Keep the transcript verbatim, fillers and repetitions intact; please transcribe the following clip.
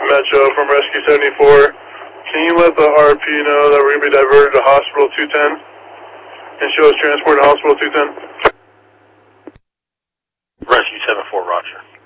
Metro from Rescue seventy-four. Can you let the R P know that we're going to be diverted to Hospital two ten and show us transport to Hospital two ten? Rescue seven four, roger.